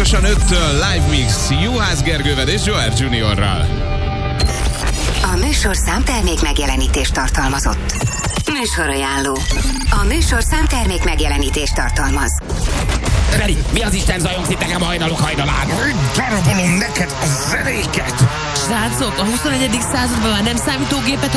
pontosan 5-től Live Mix Juhász Gergővel és Joel Juniorral. A műsor számtermék megjelenítést tartalmazott. Műsorajánló. A műsor számtermék megjelenítést tartalmaz. Feri, mi az Isten zajongsz itt nekem hajnalok hajnalán? Darabolom neked a zenéket! Srácok, a 21. században már nem számítógépet